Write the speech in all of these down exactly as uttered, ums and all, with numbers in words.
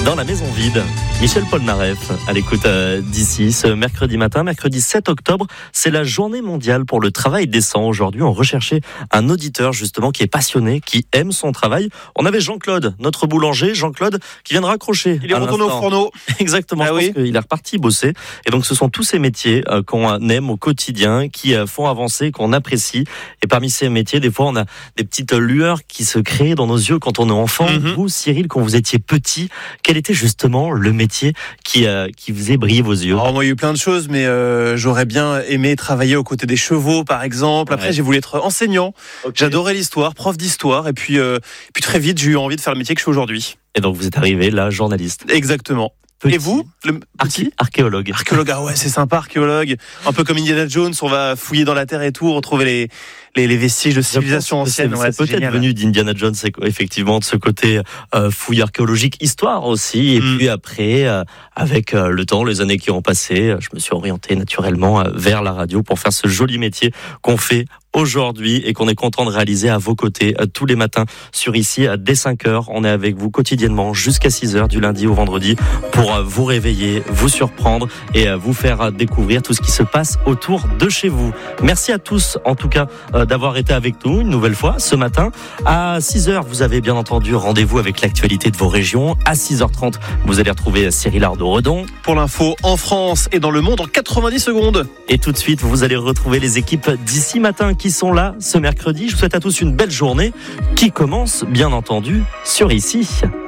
Dans la maison vide, Michel Polnareff à l'écoute euh, d'ici ce mercredi matin, mercredi sept octobre, c'est la journée mondiale pour le travail décent. Aujourd'hui, on recherchait un auditeur justement qui est passionné, qui aime son travail. On avait Jean-Claude, notre boulanger, Jean-Claude, qui vient de raccrocher. Il est retourné au fourneau. Exactement, ah je oui. pense qu'il est reparti bosser. Et donc ce sont tous ces métiers euh, qu'on aime au quotidien, qui euh, font avancer, qu'on apprécie. Et parmi ces métiers, des fois, on a des petites lueurs qui se créent dans nos yeux quand on est enfant. Mm-hmm. Vous, Cyril, quand vous étiez petit, quel était justement le métier qui, euh, qui faisait briller vos yeux? Alors, moi, il y a eu plein de choses, mais euh, j'aurais bien aimé travailler aux côtés des chevaux, par exemple. Après, ouais. j'ai voulu être enseignant. Okay. J'adorais l'histoire, prof d'histoire. Et puis, euh, puis très vite, j'ai eu envie de faire le métier que je fais aujourd'hui. Et donc, vous êtes arrivé là, journaliste. Exactement. Petit. Et vous, le petit archéologue. Archéologue, ah ouais, c'est sympa, archéologue. Un peu comme Indiana Jones, on va fouiller dans la terre et tout, retrouver les les, les vestiges de civilisation ancienne. C'est, ouais, c'est, c'est peut-être génial. Venu d'Indiana Jones, effectivement, de ce côté euh, fouille archéologique, histoire aussi. Et mm. puis après, euh, avec euh, le temps, les années qui ont passé, je me suis orienté naturellement euh, vers la radio pour faire ce joli métier qu'on fait aujourd'hui et qu'on est content de réaliser à vos côtés euh, tous les matins sur ici euh, dès cinq heures. On est avec vous quotidiennement jusqu'à six heures du lundi au vendredi pour euh, vous réveiller, vous surprendre et euh, vous faire euh, découvrir tout ce qui se passe autour de chez vous. Merci à tous en tout cas euh, d'avoir été avec nous une nouvelle fois ce matin. À six heures, vous avez bien entendu rendez-vous avec l'actualité de vos régions. À six heures trente, vous allez retrouver Cyril Ardo-Redon. Pour l'info en France et dans le monde en quatre-vingt-dix secondes. Et tout de suite, vous allez retrouver les équipes d'ici matin qui sont là ce mercredi. Je vous souhaite à tous une belle journée qui commence bien entendu sur ici.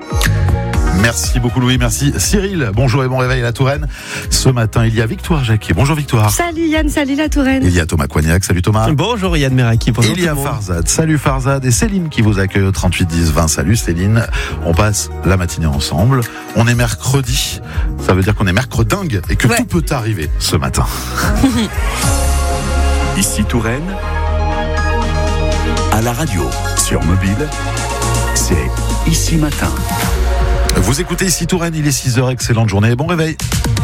Merci beaucoup Louis, merci Cyril. Bonjour et bon réveil à la Touraine. Ce matin, il y a Victoire Jacquet. Bonjour Victoire. Salut Yann, salut la Touraine. Il y a Thomas Coignac, salut Thomas. Bonjour Yann Meraki. Bonjour il y a Farzad, salut Farzad. Et Céline qui vous accueille au trente-huit dix vingt. Salut Céline. On passe la matinée ensemble. On est mercredi, ça veut dire qu'on est mercredingue et que ouais. tout peut arriver ce matin. Ici Touraine, à la radio, sur mobile, c'est Ici Matin. Vous écoutez Ici Touraine, il est six heures, excellente journée et bon réveil.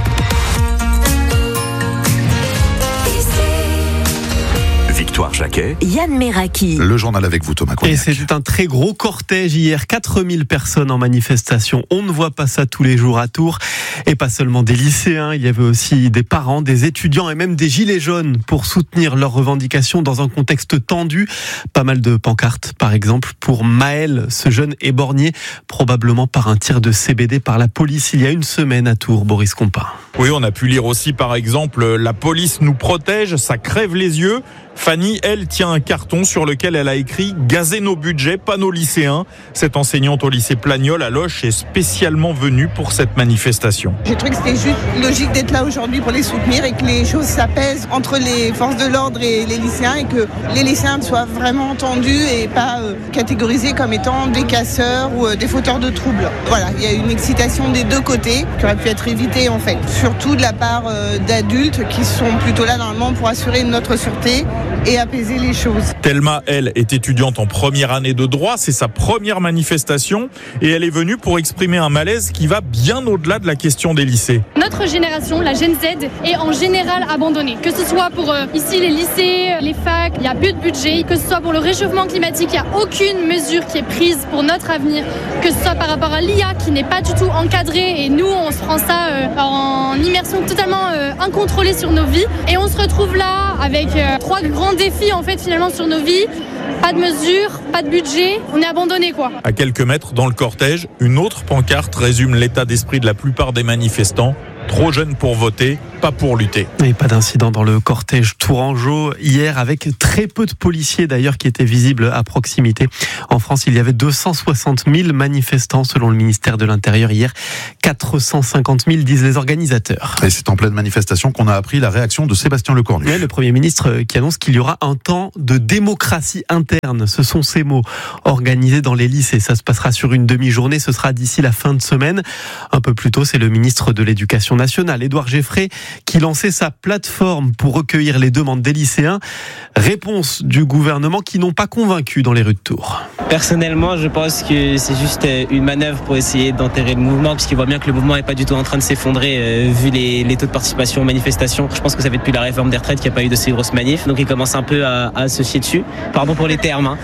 Victoire Jacquet, Yann Meraki. Le journal avec vous Thomas Coignac. Et c'était un très gros cortège hier, quatre mille personnes en manifestation. On ne voit pas ça tous les jours à Tours. Et pas seulement des lycéens, il y avait aussi des parents, des étudiants et même des gilets jaunes pour soutenir leurs revendications dans un contexte tendu. Pas mal de pancartes par exemple pour Maël, ce jeune éborgné probablement par un tir de C B D par la police il y a une semaine à Tours. Boris Compas. Oui, on a pu lire aussi par exemple « La police nous protège, ça crève les yeux ». Fanny, elle, tient un carton sur lequel elle a écrit « Gazer nos budgets, pas nos lycéens ». Cette enseignante au lycée Plagnol à Loches est spécialement venue pour cette manifestation. J'ai trouvé que c'était juste logique d'être là aujourd'hui pour les soutenir et que les choses s'apaisent entre les forces de l'ordre et les lycéens et que les lycéens soient vraiment entendus et pas euh, catégorisés comme étant des casseurs ou euh, des fauteurs de troubles. Voilà, il y a une excitation des deux côtés qui aurait pu être évitée en fait. Surtout de la part euh, d'adultes qui sont plutôt là normalement pour assurer notre sûreté et apaiser les choses. Thelma, elle, est étudiante en première année de droit. C'est sa première manifestation et elle est venue pour exprimer un malaise qui va bien au-delà de la question des lycées. Notre génération, la Gen Z, est en général abandonnée. Que ce soit pour euh, ici les lycées, les facs, il n'y a plus de budget. Que ce soit pour le réchauffement climatique, il n'y a aucune mesure qui est prise pour notre avenir. Que ce soit par rapport à l'I A qui n'est pas du tout encadrée et nous, on se prend ça euh, en immersion totalement euh, incontrôlée sur nos vies. Et on se retrouve là avec euh, trois grands défis en fait finalement sur nos vies. Pas de mesures, pas de budget, on est abandonné quoi. À quelques mètres dans le cortège, une autre pancarte résume l'état d'esprit de la plupart des manifestants. Trop jeunes pour voter, pas pour lutter. Et pas d'incident dans le cortège tourangeau hier avec très peu de policiers d'ailleurs qui étaient visibles à proximité. En France, il y avait deux cent soixante mille manifestants selon le ministère de l'Intérieur hier. quatre cent cinquante mille disent les organisateurs. Et c'est en pleine manifestation qu'on a appris la réaction de Sébastien Lecornu. Oui, le Premier ministre qui annonce qu'il y aura un temps de démocratie interne. Ce sont ces mots organisés dans les lycées. Ça se passera sur une demi-journée. Ce sera d'ici la fin de semaine. Un peu plus tôt, c'est le ministre de l'Éducation nationale, Édouard Geffray, qui lançait sa plateforme pour recueillir les demandes des lycéens. Réponse du gouvernement qui n'ont pas convaincu dans les rues de Tours. Personnellement, je pense que c'est juste une manœuvre pour essayer d'enterrer le mouvement, puisqu'ils voient bien que le mouvement n'est pas du tout en train de s'effondrer euh, vu les, les taux de participation aux manifestations. Je pense que ça fait depuis la réforme des retraites qu'il n'y a pas eu de ces grosses manifs, donc ils commencent un peu à, à se chier dessus. Pardon pour les termes. Hein. Ça me fait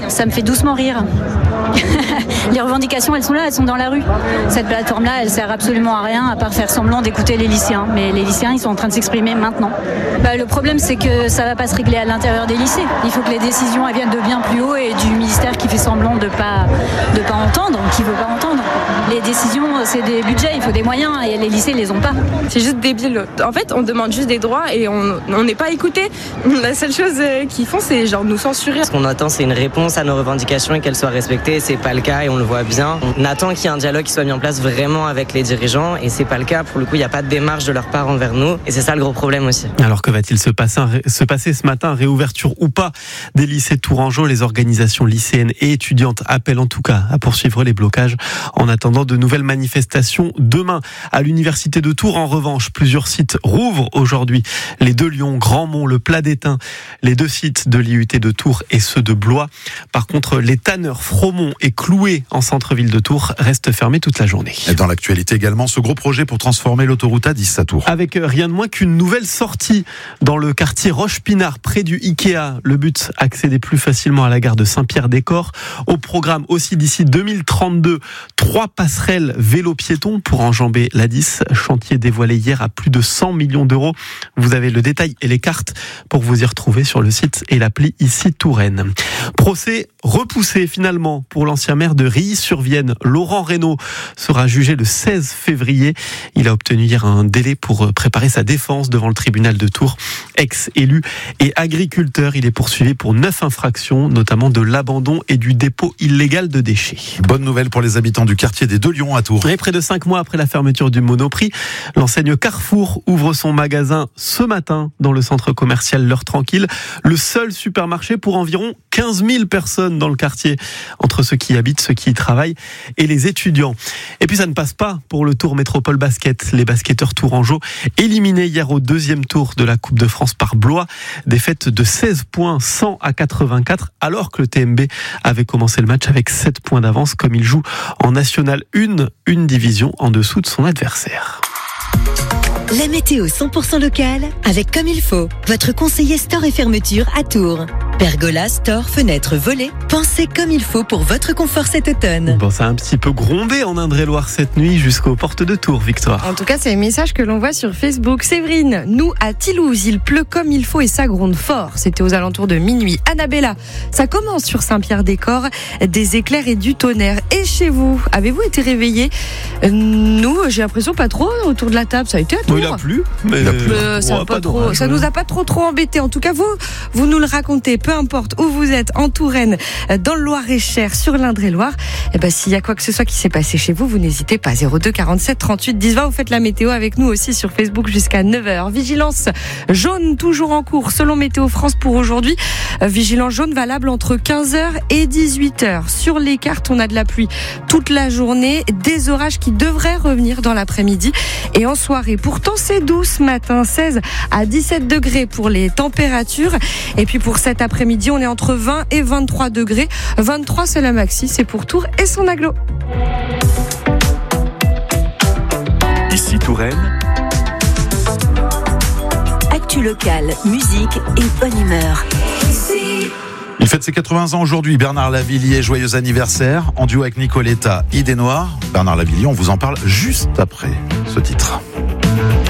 doucement rire. Les revendications, elles sont là, elles sont dans la rue. Cette plateforme-là, elle sert absolument à rien à part faire semblant d'écouter les lycéens. Mais les lycéens, ils sont en train de s'exprimer maintenant. Bah, le problème, c'est que ça va pas se régler à l'intérieur des lycées. Il faut que les décisions elles viennent de bien plus haut et du ministère qui fait semblant de pas de pas entendre, qui veut pas entendre. Les décisions, c'est des budgets, il faut des moyens et les lycées les ont pas. C'est juste débile. En fait, on demande juste des droits et on n'est pas écouté. La seule chose qu'ils font, c'est genre nous censurer. Ce qu'on attend, c'est une réponse à nos revendications et qu'elles soient respectées. C'est pas le cas et on le voit bien. On attend qu'il y ait un dialogue qui soit mis en place vraiment avec les dirigeants et c'est pas le cas. Pour le coup, il n'y a pas de démarche de leur part envers nous et c'est ça le gros problème aussi. Alors que va-t-il se passer, se passer ce matin, réouverture ou pas des lycées Tourangeau? Les organisations lycéennes et étudiantes appellent en tout cas à poursuivre les blocages en attendant de nouvelles manifestations demain. À l'université de Tours, en revanche, plusieurs sites rouvrent aujourd'hui. Les deux Lyon, Grandmont, le Plat d'Étain, les deux sites de l'I U T de Tours et ceux de Blois. Par contre, les tanneurs Fromont et Cloué en centre-ville de Tours restent fermés toute la journée. Et dans l'actualité également, ce gros projet pour transformer l'autoroute A dix à Tours. Avec rien de moins qu'une nouvelle sortie dans le quartier Roche-Pinard, près du Ikea. Le but, accéder plus facilement à la gare de Saint-Pierre-des-Corps. Au programme aussi d'ici deux mille trente-deux, trois passerelles vélo-piétons pour enjamber l'A dix. Chantier dévoilé hier à plus de cent millions d'euros. Vous avez le détail et les cartes pour vous y retrouver sur le site et l'appli ici Touraine. Procès repoussé finalement pour l'ancien maire de Rilly-sur-Vienne. Laurent Reynaud sera jugé le seize février. Il a obtenu hier un délai pour préparer sa défense devant le tribunal de Tours. Ex-élu et agriculteur, il est poursuivi pour neuf infractions, notamment de l'abandon et du dépôt illégal de déchets. Bonne nouvelle pour les habitants du quartier des Deux Lions à Tours. Et près de cinq mois après la fermeture du Monoprix, l'enseigne Carrefour ouvre son magasin ce matin dans le centre commercial L'Heure Tranquille. Le seul supermarché pour environ quinze mille personnes dans le quartier, entre ceux qui y habitent, ceux qui y travaillent et les étudiants. Et puis ça ne passe pas pour le Tour Métropole Basket. Les basketteurs tourangeaux éliminés hier au deuxième tour de la Coupe de France par Blois. Défaite de seize points, cent à quatre-vingt-quatre, alors que le T M B avait commencé le match avec sept points d'avance, comme il joue en National un, une division en dessous de son adversaire. La météo cent pour cent locale avec Comme il faut, votre conseiller store et fermeture à Tours. Pergola, store, fenêtres, volets, pensez comme il faut pour votre confort cet automne. Bon, ça a un petit peu grondé en Indre-et-Loire cette nuit jusqu'aux portes de Tours, Victoire. En tout cas, c'est un message que l'on voit sur Facebook. Séverine, nous à Thilouze, il pleut comme il faut et ça gronde fort. C'était aux alentours de minuit. Annabella, ça commence sur Saint-Pierre-des-Corps, des éclairs et du tonnerre. Et chez vous, avez-vous été réveillés? Nous, j'ai l'impression pas trop autour de la table. Ça a été à Tours. Il a plu, mais il a plu. Euh, ça, ouais, pas pas trop, d'orage, ça ouais. nous a pas trop trop embêté. En tout cas, vous, vous nous le racontez. Peu importe où vous êtes, en Touraine, dans le Loir-et-Cher, sur l'Indre-et-Loire. Et ben, s'il y a quoi que ce soit qui s'est passé chez vous, vous n'hésitez pas. zéro deux quarante-sept trente-huit dix vingt. Vous faites la météo avec nous aussi sur Facebook jusqu'à neuf heures. Vigilance jaune toujours en cours selon Météo France pour aujourd'hui. Vigilance jaune valable entre quinze heures et dix-huit heures. Sur les cartes, on a de la pluie toute la journée, des orages qui devraient revenir dans l'après-midi et en soirée. Pourtant, c'est doux ce matin, seize à dix-sept degrés pour les températures. Et puis pour cet après-midi, on est entre vingt et vingt-trois degrés. vingt-trois, c'est la maxi, c'est pour Tours et son aglo. Ici Touraine. Actu locale, musique et bonne humeur. Il fête ses quatre-vingts ans aujourd'hui. Bernard Lavillier, joyeux anniversaire. En duo avec Nicoletta, Idée Noire. Bernard Lavillier, on vous en parle juste après ce titre.